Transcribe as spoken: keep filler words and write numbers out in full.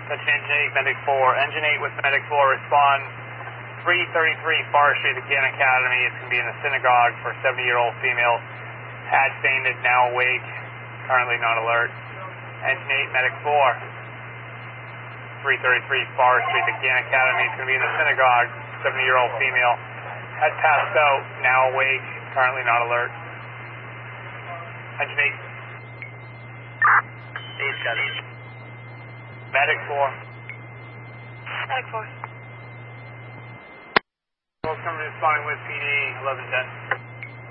That's Engine eight, Medic four. Engine eight with Medic four, respond three thirty-three Forest Street, the Gann Academy. It's going to be in a synagogue for a seventy-year-old female. Had fainted, now awake, currently not alert. Engine eight, Medic four. three thirty-three Forest Street, the Gann Academy. It's going to be in a synagogue, seventy-year-old female. Had passed out, now awake, currently not alert. Engine eight. Eight's got it. Medic four. Medic four. Welcome to responding with P D eleven ten.